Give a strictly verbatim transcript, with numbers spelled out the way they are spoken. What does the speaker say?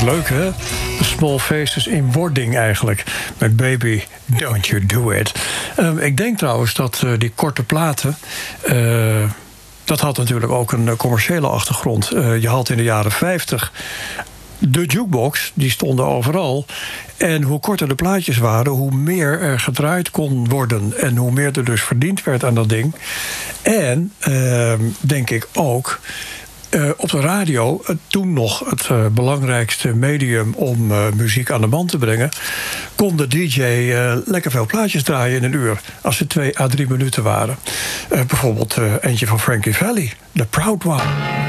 leuk, hè? The Small Faces in wording eigenlijk. Met Baby, Don't You Do It. Um, ik denk trouwens dat uh, die korte platen... Uh, dat had natuurlijk ook een uh, commerciële achtergrond. Uh, je had in de jaren vijftig... de jukebox, die stonden overal. En hoe korter de plaatjes waren, hoe meer er gedraaid kon worden. En hoe meer er dus verdiend werd aan dat ding. En, uh, denk ik ook... Uh, op de radio, uh, toen nog het uh, belangrijkste medium om uh, muziek aan de man te brengen, kon de D J uh, lekker veel plaatjes draaien in een uur, als ze twee à drie minuten waren. Uh, bijvoorbeeld uh, eentje van Frankie Valli, The Proud One.